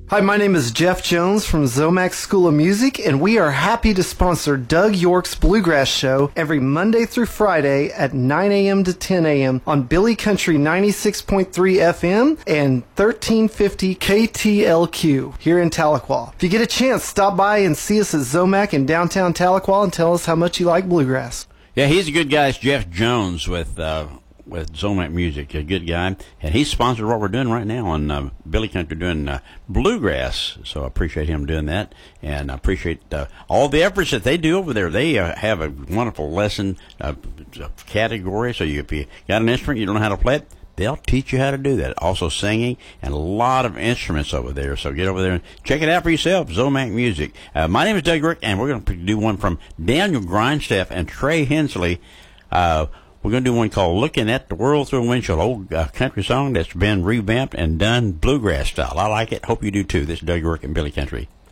Hi, my name is Jeff Jones from Zomax School of Music, and we are happy to sponsor Doug York's Bluegrass Show every Monday through Friday at 9 a.m. to 10 a.m. on Billy Country 96.3 FM and 1350 KTLQ here in Tahlequah. If you get a chance, stop by and see us at Zomac in downtown Tahlequah and tell us how much you like bluegrass. Yeah, he's a good guy. It's Jeff Jones with Zomac Music, a good guy, and he's sponsored what we're doing right now on Billy Country, doing bluegrass. So I appreciate him doing that, and I appreciate all the efforts that they do over there. They have a wonderful lesson category. So if you got an instrument you don't know how to play it, they'll teach you how to do that. Also singing and a lot of instruments over there. So get over there and check it out for yourself, Zomac Music. My name is Doug York, and we're going to do one from Daniel Grindstaff and Trey Hensley. We're going to do one called Looking at the World Through a Windshield, old country song that's been revamped and done bluegrass style. I like it. Hope you do too. This is Doug York and Billy Country.